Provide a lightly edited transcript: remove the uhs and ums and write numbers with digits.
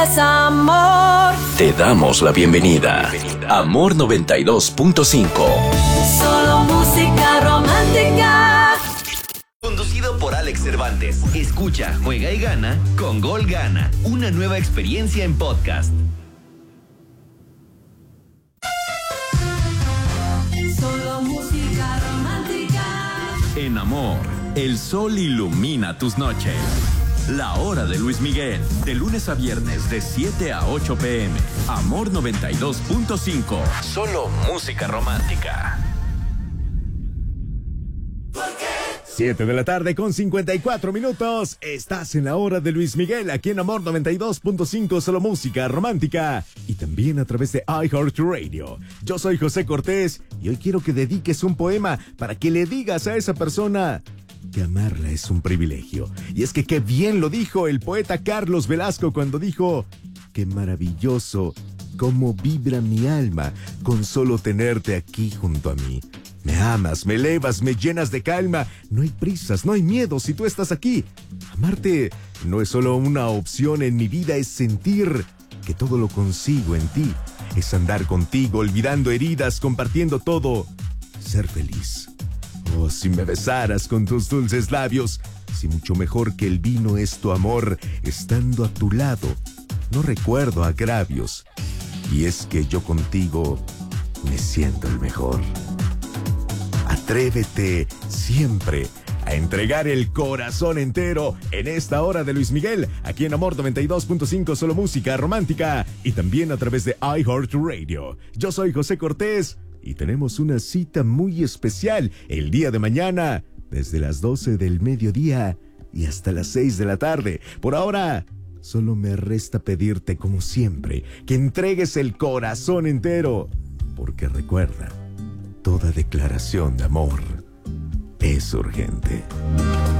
Es amor. Te damos la bienvenida. Amor 92.5. Solo música romántica. Conducido por Alex Cervantes. Escucha, juega y gana con Gol Gana. Una nueva experiencia en podcast. Solo música romántica. En Amor, el sol ilumina tus noches. La hora de Luis Miguel, de lunes a viernes de 7 a 8 p.m. Amor 92.5. Solo música romántica. 7 de la tarde con 54 minutos. Estás en la hora de Luis Miguel, aquí en Amor 92.5, solo música romántica. Y también a través de iHeartRadio. Yo soy José Cortés y hoy quiero que dediques un poema para que le digas a esa persona que amarla es un privilegio. Y es que qué bien lo dijo el poeta Carlos Velasco cuando dijo: qué maravilloso, cómo vibra mi alma con solo tenerte aquí junto a mí. Me amas, me elevas, me llenas de calma. No hay prisas, no hay miedo si tú estás aquí. Amarte no es solo una opción en mi vida, es sentir que todo lo consigo en ti. Es andar contigo, olvidando heridas, compartiendo todo. Ser feliz. Oh, si me besaras con tus dulces labios, si mucho mejor que el vino es tu amor, estando a tu lado, no recuerdo agravios. Y es que yo contigo me siento el mejor. Atrévete siempre a entregar el corazón entero en esta hora de Luis Miguel, aquí en Amor 92.5, solo música romántica, y también a través de iHeartRadio. Yo soy José Cortés y tenemos una cita muy especial el día de mañana, desde las 12 del mediodía y hasta las 6 de la tarde. Por ahora, solo me resta pedirte, como siempre, que entregues el corazón entero, porque recuerda, toda declaración de amor es urgente.